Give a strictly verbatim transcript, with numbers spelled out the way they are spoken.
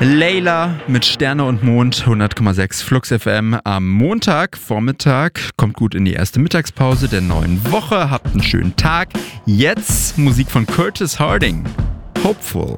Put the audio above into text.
Layla mit Sterne und Mond, hundert Komma sechs Flux F M am Montag, Vormittag. Kommt gut in die erste Mittagspause der neuen Woche. Habt einen schönen Tag. Jetzt Musik von Curtis Harding. Hopeful.